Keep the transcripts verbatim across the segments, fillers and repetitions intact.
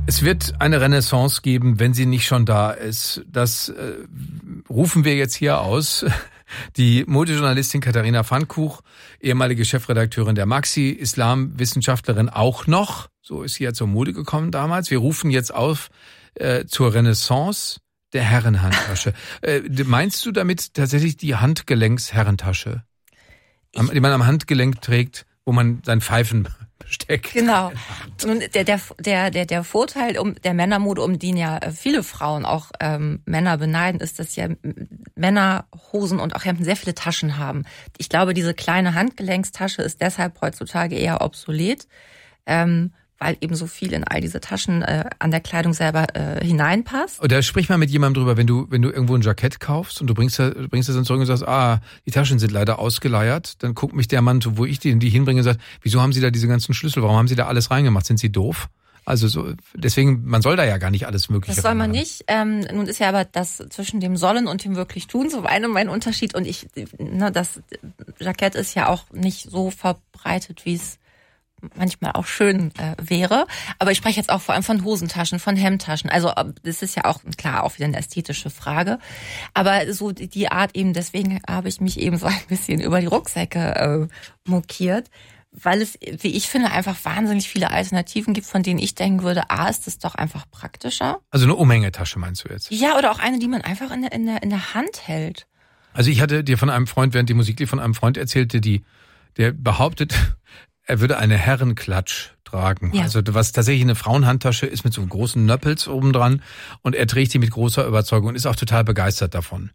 Es wird eine Renaissance geben, wenn sie nicht schon da ist. Das äh, rufen wir jetzt hier aus. Die Modejournalistin Katharina Pfannkuch, ehemalige Chefredakteurin der Maxi, Islamwissenschaftlerin auch noch. So ist sie ja zur Mode gekommen damals. Wir rufen jetzt auf äh, zur Renaissance der Herrenhandtasche. äh, meinst du damit tatsächlich die Handgelenksherrentasche, am, die man am Handgelenk trägt, wo man sein Pfeifen steckt? Genau. Nun, der, der, der, der, der Vorteil um der Männermode, um den ja viele Frauen, auch ähm, Männer beneiden, ist, dass ja Männer Hosen und auch Hemden sehr viele Taschen haben. Ich glaube, diese kleine Handgelenkstasche ist deshalb heutzutage eher obsolet, ähm, weil eben so viel in all diese Taschen äh, an der Kleidung selber äh, hineinpasst. Oder sprich mal mit jemandem drüber, wenn du wenn du irgendwo ein Jackett kaufst und du bringst du bringst das dann zurück und sagst, ah, die Taschen sind leider ausgeleiert, dann guckt mich der Mann, wo ich die, die hinbringe, und sagt, wieso haben Sie da diese ganzen Schlüssel, warum haben Sie da alles reingemacht, sind Sie doof? Also so, deswegen, man soll da ja gar nicht alles Mögliche Das soll man machen. nicht. Ähm, nun ist ja aber das zwischen dem Sollen und dem wirklich Tun so mein, mein Unterschied. Und ich, ne, das Jackett ist ja auch nicht so verbreitet, wie es manchmal auch schön äh, wäre. Aber ich spreche jetzt auch vor allem von Hosentaschen, von Hemdtaschen. Also das ist ja auch, klar, auch wieder eine ästhetische Frage. Aber so die Art eben, deswegen habe ich mich eben so ein bisschen über die Rucksäcke äh, mokiert, weil es, wie ich finde, einfach wahnsinnig viele Alternativen gibt, von denen ich denken würde, A, ist das doch einfach praktischer. Also eine Umhängetasche meinst du jetzt? Ja, oder auch eine, die man einfach in der, in der, in der Hand hält. Also ich hatte dir von einem Freund, während die Musik lief, von einem Freund erzählte, die, der behauptet, er würde eine Herrenklatsch tragen. Ja. Also was tatsächlich eine Frauenhandtasche ist mit so großen Nöppels oben dran und er trägt die mit großer Überzeugung und ist auch total begeistert davon.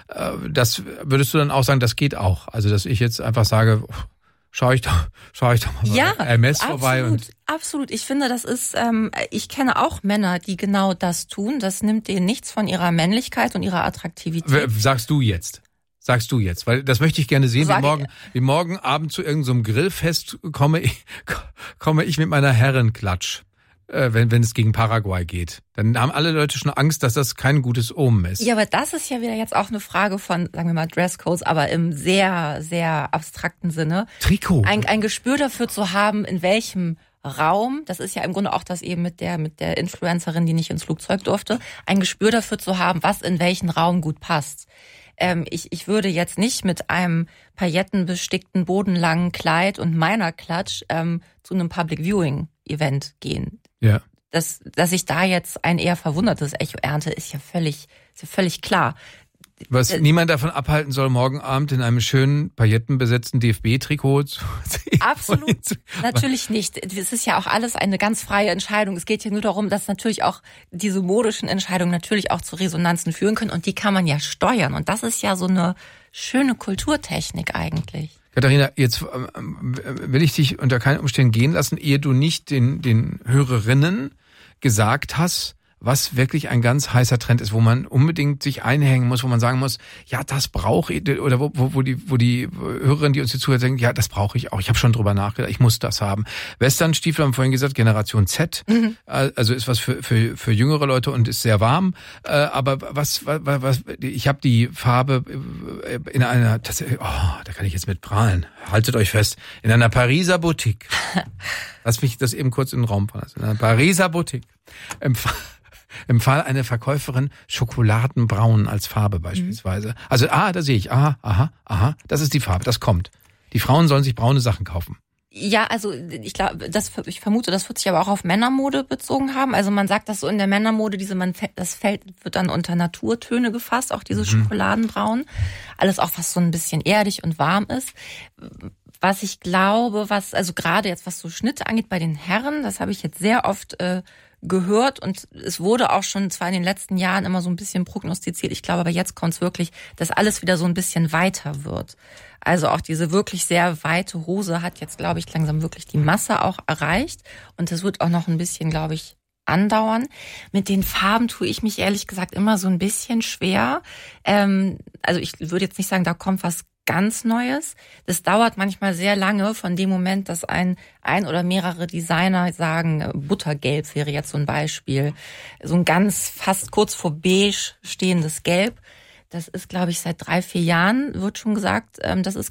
Das würdest du dann auch sagen, das geht auch? Also dass ich jetzt einfach sage, schau ich doch, schau ich doch mal ja, bei Hermes absolut, vorbei. Und absolut. Ich finde, das ist, ähm, ich kenne auch Männer, die genau das tun. Das nimmt denen nichts von ihrer Männlichkeit und ihrer Attraktivität. Sagst du jetzt? Sagst du jetzt, weil das möchte ich gerne sehen, wie morgen, wie morgen Abend zu irgendeinem so Grillfest komme ich, komme ich mit meiner Herrenklatsch, äh, wenn, wenn es gegen Paraguay geht. Dann haben alle Leute schon Angst, dass das kein gutes Omen ist. Ja, aber das ist ja wieder jetzt auch eine Frage von, sagen wir mal, Dresscodes, aber im sehr, sehr abstrakten Sinne. Trikot. Ein, ein Gespür dafür zu haben, in welchem Raum, das ist ja im Grunde auch das eben mit der, mit der Influencerin, die nicht ins Flugzeug durfte, ein Gespür dafür zu haben, was in welchen Raum gut passt. Ähm, ich, ich würde jetzt nicht mit einem paillettenbestickten, bodenlangen Kleid und meiner Klatsch ähm, zu einem Public Viewing Event gehen. Ja. Dass, dass ich da jetzt ein eher verwundertes Echo ernte, ist ja völlig, ist ja völlig klar. Was äh, niemand davon abhalten soll, morgen Abend in einem schönen, paillettenbesetzten D F B-Trikot zu sehen. Absolut, natürlich nicht. Es ist ja auch alles eine ganz freie Entscheidung. Es geht ja nur darum, dass natürlich auch diese modischen Entscheidungen natürlich auch zu Resonanzen führen können und die kann man ja steuern. Und das ist ja so eine schöne Kulturtechnik eigentlich. Katharina, jetzt will ich dich unter keinen Umständen gehen lassen, ehe du nicht den, den Hörerinnen gesagt hast, was wirklich ein ganz heißer Trend ist, wo man unbedingt sich einhängen muss, wo man sagen muss, ja, das brauche ich, oder wo, wo, wo die, wo die Hörerinnen, die uns hier zuhören, sagen, ja, das brauche ich auch. Ich habe schon drüber nachgedacht, ich muss das haben. Westernstiefel haben wir vorhin gesagt, Generation Z, mhm. also ist was für, für, für jüngere Leute und ist sehr warm. Aber was, was, was ich habe die Farbe in einer, das, oh, da kann ich jetzt mit prahlen. Haltet euch fest, in einer Pariser Boutique. Lass mich das eben kurz in den Raum verlassen. In einer Pariser Boutique. Empfahl eine Verkäuferin Schokoladenbraun als Farbe beispielsweise. Mhm. Also, ah, da sehe ich, aha, aha, aha, das ist die Farbe, das kommt. Die Frauen sollen sich braune Sachen kaufen. Ja, also ich glaube, das ich vermute, das wird sich aber auch auf Männermode bezogen haben. Also man sagt, dass so in der Männermode diese man das Feld wird dann unter Naturtöne gefasst, auch diese mhm. Schokoladenbraun, alles auch was so ein bisschen erdig und warm ist. Was ich glaube, was also gerade jetzt was so Schnitte angeht bei den Herren, das habe ich jetzt sehr oft äh, gehört und es wurde auch schon zwar in den letzten Jahren immer so ein bisschen prognostiziert, ich glaube aber jetzt kommt es wirklich, dass alles wieder so ein bisschen weiter wird. Also auch diese wirklich sehr weite Hose hat jetzt, glaube ich, langsam wirklich die Masse auch erreicht und das wird auch noch ein bisschen, glaube ich, andauern. Mit den Farben tue ich mich ehrlich gesagt immer so ein bisschen schwer. Ähm, also ich würde jetzt nicht sagen, da kommt was ganz Neues. Das dauert manchmal sehr lange von dem Moment, dass ein ein oder mehrere Designer sagen, Buttergelb wäre jetzt so ein Beispiel. So ein ganz fast kurz vor beige stehendes Gelb. Das ist, glaube ich, seit drei, vier Jahren wird schon gesagt, das ist